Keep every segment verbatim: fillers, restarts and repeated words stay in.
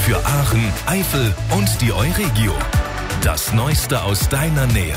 für Aachen, Eifel und die Euregio. Das Neueste aus deiner Nähe.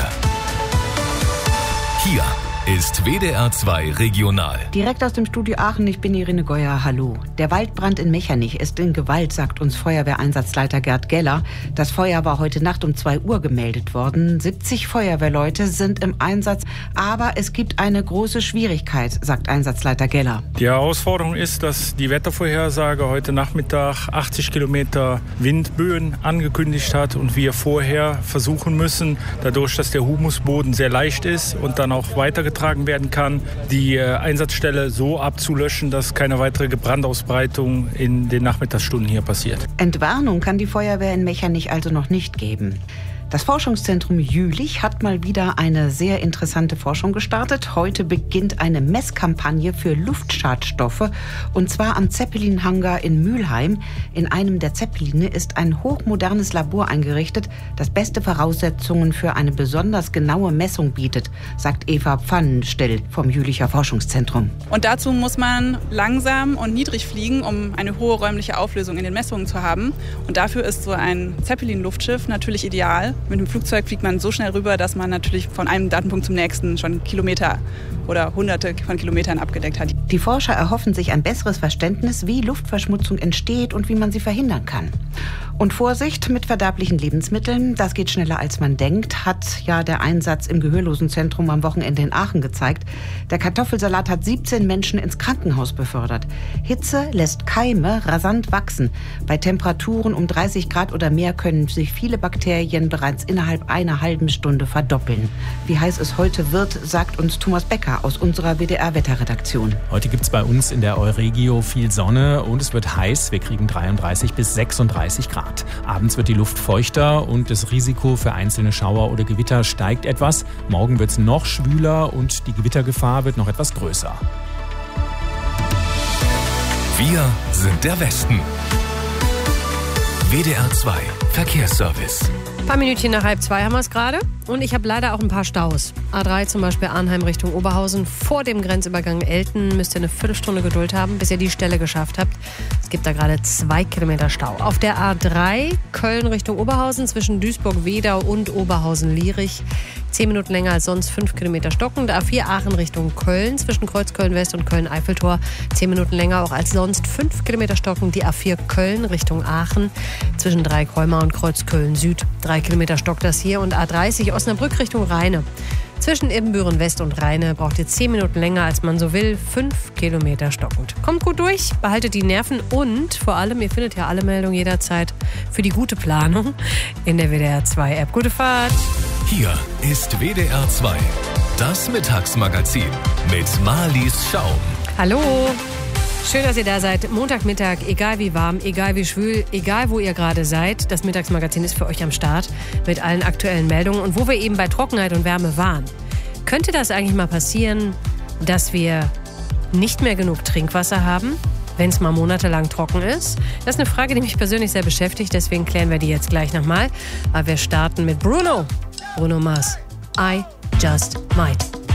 Hier ist W D R zwei Regional. Direkt aus dem Studio Aachen, ich bin Irene Geuer, hallo. Der Waldbrand in Mechernich ist in Gewalt, sagt uns Feuerwehreinsatzleiter Gerd Geller. Das Feuer war heute Nacht um zwei Uhr gemeldet worden. siebzig Feuerwehrleute sind im Einsatz, aber es gibt eine große Schwierigkeit, sagt Einsatzleiter Geller. Die Herausforderung ist, dass die Wettervorhersage heute Nachmittag achtzig Kilometer Windböen angekündigt hat und wir vorher versuchen müssen, dadurch, dass der Humusboden sehr leicht ist und dann auch weitergetragen werden kann, die Einsatzstelle so abzulöschen, dass keine weitere Brandausbreitung in den Nachmittagsstunden hier passiert. Entwarnung kann die Feuerwehr in Mechernich also noch nicht geben. Das Forschungszentrum Jülich hat mal wieder eine sehr interessante Forschung gestartet. Heute beginnt eine Messkampagne für Luftschadstoffe, und zwar am Zeppelin-Hangar in Mülheim. In einem der Zeppeline ist ein hochmodernes Labor eingerichtet, das beste Voraussetzungen für eine besonders genaue Messung bietet, sagt Eva Pfannenstill vom Jülicher Forschungszentrum. Und dazu muss man langsam und niedrig fliegen, um eine hohe räumliche Auflösung in den Messungen zu haben. Und dafür ist so ein Zeppelin-Luftschiff natürlich ideal. Mit dem Flugzeug fliegt man so schnell rüber, dass man natürlich von einem Datenpunkt zum nächsten schon Kilometer oder Hunderte von Kilometern abgedeckt hat. Die Forscher erhoffen sich ein besseres Verständnis, wie Luftverschmutzung entsteht und wie man sie verhindern kann. Und Vorsicht mit verderblichen Lebensmitteln, das geht schneller als man denkt, hat ja der Einsatz im Gehörlosenzentrum am Wochenende in Aachen gezeigt. Der Kartoffelsalat hat siebzehn Menschen ins Krankenhaus befördert. Hitze lässt Keime rasant wachsen. Bei Temperaturen um dreißig Grad oder mehr können sich viele Bakterien bereits innerhalb einer halben Stunde verdoppeln. Wie heiß es heute wird, sagt uns Thomas Becker aus unserer W D R-Wetterredaktion. Heute gibt es bei uns in der Euregio viel Sonne und es wird heiß. Wir kriegen dreiunddreißig bis sechsunddreißig Grad. Abends wird die Luft feuchter und das Risiko für einzelne Schauer oder Gewitter steigt etwas. Morgen wird es noch schwüler und die Gewittergefahr wird noch etwas größer. Wir sind der Westen. W D R zwei Verkehrsservice. Ein paar Minütchen nach halb zwei haben wir es gerade. Und ich habe leider auch ein paar Staus. A drei zum Beispiel Arnheim Richtung Oberhausen. Vor dem Grenzübergang Elten müsst ihr eine Viertelstunde Geduld haben, bis ihr die Stelle geschafft habt. Es gibt da gerade zwei Kilometer Stau. Auf der A drei Köln Richtung Oberhausen zwischen Duisburg-Wedau und Oberhausen-Lierich. Zehn Minuten länger als sonst, fünf Kilometer stockend. A vier Aachen Richtung Köln zwischen Kreuzköln-West und Köln-Eiffeltor. Zehn Minuten länger auch als sonst, fünf Kilometer stockend. Die A vier Köln Richtung Aachen zwischen Dreikräumer und Kreuzköln-Süd. Drei Kilometer stockt das hier. Und A dreißig Osnabrück Richtung Rheine. Zwischen Ibbenbüren West und Rheine braucht ihr zehn Minuten länger, als man so will. fünf Kilometer stockend. Kommt gut durch, behaltet die Nerven und vor allem, ihr findet ja alle Meldungen jederzeit für die gute Planung in der W D R zwei App. Gute Fahrt! Hier ist W D R zwei, das Mittagsmagazin mit Marlies Schaum. Hallo! Schön, dass ihr da seid. Montagmittag, egal wie warm, egal wie schwül, egal wo ihr gerade seid. Das Mittagsmagazin ist für euch am Start mit allen aktuellen Meldungen. Und wo wir eben bei Trockenheit und Wärme waren, könnte das eigentlich mal passieren, dass wir nicht mehr genug Trinkwasser haben, wenn es mal monatelang trocken ist? Das ist eine Frage, die mich persönlich sehr beschäftigt. Deswegen klären wir die jetzt gleich nochmal. Aber wir starten mit Bruno. Bruno Mars. I Just Might.